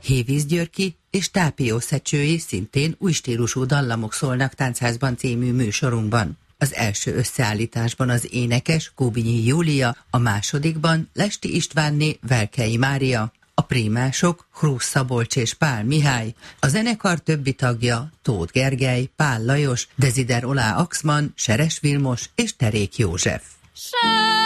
Hévíz Györgyi és Tápió Szecsői szintén új stílusú dallamok szólnak Táncházban című műsorunkban. Az első összeállításban az énekes Kubinyi Júlia, a másodikban Lesti Istvánné Velkei Mária, a prímások Hrusz Szabolcs és Pál Mihály, a zenekar többi tagja Tóth Gergely, Pál Lajos, Desider Olá Axman, Seres Vilmos és Terék József.